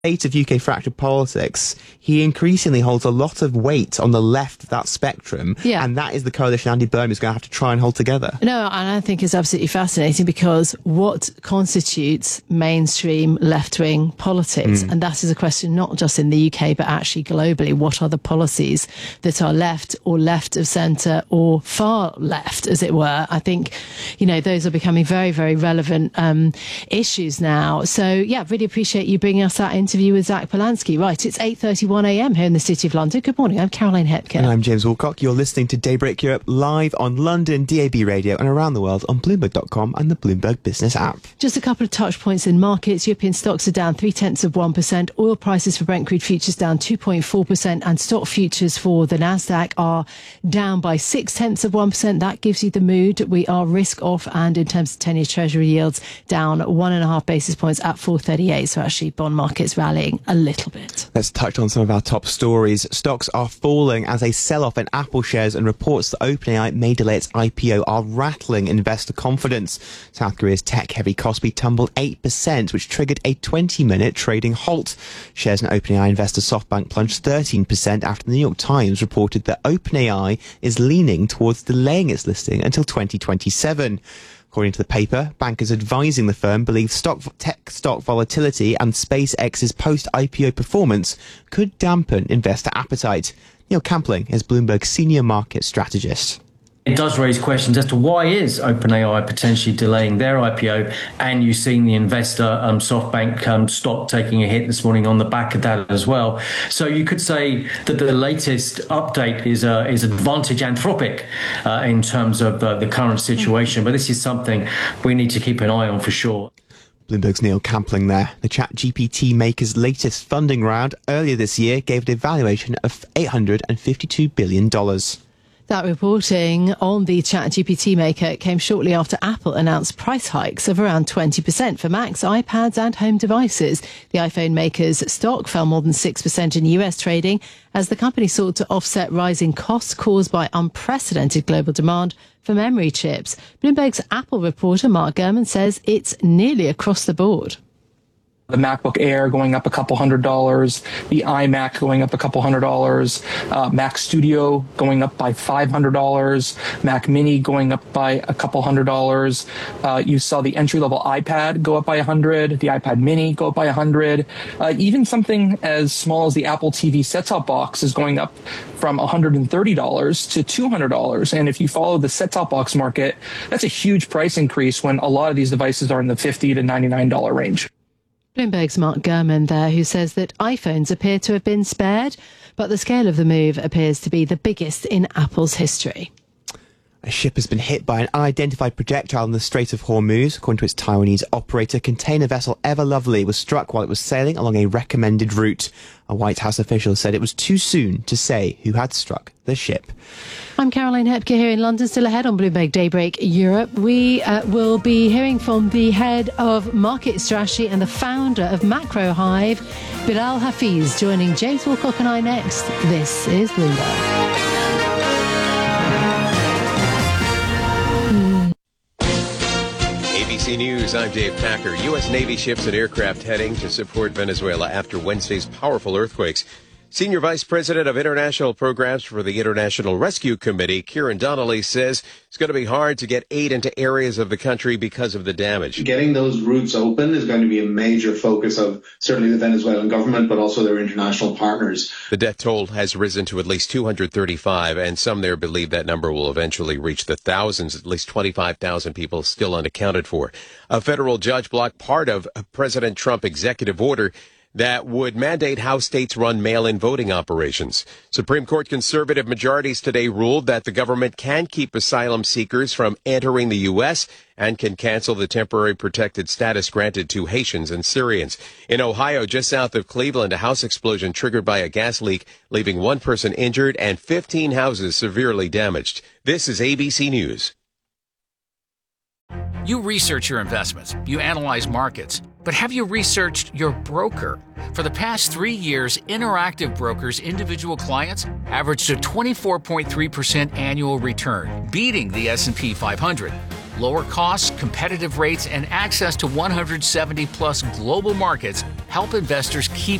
state of UK fractured politics, he increasingly holds a lot of weight on the left of that spectrum, and that is the coalition Andy Burnham is going to have to try and hold together. No, and I think it's absolutely fascinating because what constitutes mainstream left-wing politics? And that is a question not just in the UK, but actually globally. What are the policies that are left or left of centre or far left, as it were? I think, those are becoming very, very relevant issues now. So, really appreciate you bringing us that interview with Zach Polanski. Right, it's 8:31 a.m. here in the City of London. Good morning, I'm Caroline Hepker. And I'm James Wilcock. You're listening to Daybreak Europe live on London DAB radio and around the world on Bloomberg.com and the Bloomberg Business app. Just a couple of touch points in markets. European stocks are down 0.3%. Oil prices for Brent crude futures down 2.4%, and stock futures for the Nasdaq are down by 0.6%. That gives you the mood. We are risk off, and in terms of 10-year Treasury yields, down 1.5 basis points at 4.38. So actually bond markets rallying a little bit. Let's touch on some of our top stories. Stocks are falling as a sell-off in Apple shares, and reports that OpenAI may delay its IPO are rattling investor confidence. South Korea's tech-heavy Kospi tumbled 8%, which triggered a 20-minute trading halt. Shares in OpenAI investor SoftBank plunged 13% after the New York Times reported that OpenAI is leaning towards delaying its listing until 2027. According to the paper, bankers advising the firm believe tech stock volatility and SpaceX's post-IPO performance could dampen investor appetite. Neil Campling is Bloomberg's senior market strategist. It does raise questions as to why is OpenAI potentially delaying their IPO, and you've seen the investor SoftBank stock taking a hit this morning on the back of that as well. So you could say that the latest update is advantage Anthropic in terms of the current situation, but this is something we need to keep an eye on for sure. Bloomberg's Neil Campling there. The ChatGPT maker's latest funding round earlier this year gave it a valuation of $852 billion. That reporting on the ChatGPT maker came shortly after Apple announced price hikes of around 20% for Macs, iPads and home devices. The iPhone maker's stock fell more than 6% in US trading as the company sought to offset rising costs caused by unprecedented global demand for memory chips. Bloomberg's Apple reporter Mark Gurman says it's nearly across the board. The MacBook Air going up a couple $100, the iMac going up a couple $100, Mac Studio going up by $500, Mac Mini going up by a couple $100. You saw the entry-level iPad go up by $100, the iPad Mini go up by $100. Even something as small as the Apple TV set-top box is going up from $130 to $200. And if you follow the set-top box market, that's a huge price increase when a lot of these devices are in the $50 to $99 range. Bloomberg's Mark Gurman there, who says that iPhones appear to have been spared, but the scale of the move appears to be the biggest in Apple's history. A ship has been hit by an unidentified projectile in the Strait of Hormuz. According to its Taiwanese operator, container vessel Ever Lovely was struck while it was sailing along a recommended route. A White House official said it was too soon to say who had struck the ship. I'm Caroline Hepker here in London. Still ahead on Bloomberg Daybreak Europe. We will be hearing from the head of market strategy and the founder of Macro Hive, Bilal Hafiz, joining James Wilcock and I next. This is Bloomberg. ABC News, I'm Dave Packer. U.S. Navy ships and aircraft heading to support Venezuela after Wednesday's powerful earthquakes. Senior Vice President of International Programs for the International Rescue Committee, Kieran Donnelly, says it's going to be hard to get aid into areas of the country because of the damage. Getting those routes open is going to be a major focus of certainly the Venezuelan government, but also their international partners. The death toll has risen to at least 235, and some there believe that number will eventually reach the thousands, at least 25,000 people still unaccounted for. A federal judge blocked part of President Trump's executive order that would mandate how states run mail-in voting operations. Supreme Court conservative majorities today ruled that the government can keep asylum seekers from entering the U.S. and can cancel the temporary protected status granted to Haitians and Syrians. In Ohio, just south of Cleveland, a house explosion triggered by a gas leak, leaving one person injured and 15 houses severely damaged. This is ABC News. You research your investments, you analyze markets, but have you researched your broker? For the past 3 years, Interactive Brokers' individual clients averaged a 24.3% annual return, beating the S&P 500. Lower costs, competitive rates, and access to 170 plus global markets help investors keep